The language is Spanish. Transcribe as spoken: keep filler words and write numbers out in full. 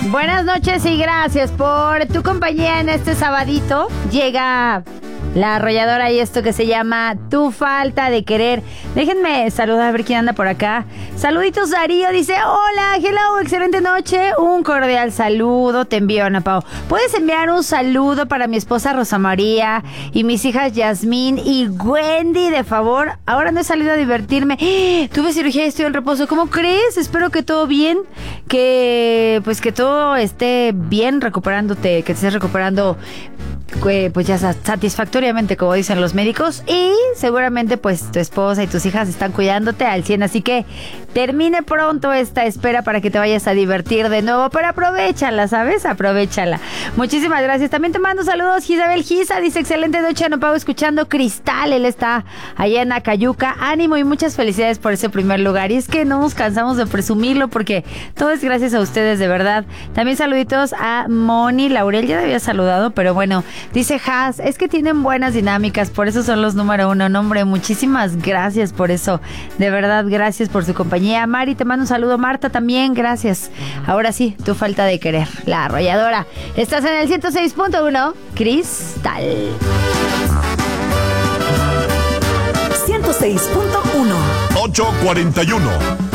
Buenas noches y gracias por tu compañía en este sabadito. Llega La Arrolladora y esto que se llama Tu Falta de Querer. Déjenme saludar a ver quién anda por acá. Saluditos, Darío. Dice, hola, hello, excelente noche. Un cordial saludo te envío, Ana Pao. ¿Puedes enviar un saludo para mi esposa Rosa María y mis hijas Yasmín y Wendy, de favor? Ahora no he salido a divertirme. ¡Eh! Tuve cirugía y estoy en reposo. ¿Cómo crees? Espero que todo bien. Que pues que todo esté bien, recuperándote, que te estés recuperando pues ya satisfactoriamente, como dicen los médicos, y seguramente pues tu esposa y tus hijas están cuidándote al cien, así que termine pronto esta espera para que te vayas a divertir de nuevo, pero aprovechala, ¿sabes? Aprovechala. Muchísimas gracias. También te mando saludos, Isabel Giza, dice, excelente noche, no pago escuchando Cristal, él está allá en Acayuca, ánimo y muchas felicidades por ese primer lugar, y es que no nos cansamos de presumirlo porque todo es gracias a ustedes, de verdad. También saluditos a Moni Laurel, ya te había saludado, pero bueno. Dice Has, es que tienen buenas dinámicas, por eso son los número uno. No, hombre, muchísimas gracias por eso. De verdad, gracias por su compañía. Mari, te mando un saludo. Marta, también, gracias. Ahora sí, tu falta de querer. La Arrolladora. Estás en el ciento seis punto uno, Cristal. ciento seis punto uno. ocho cuarenta y uno.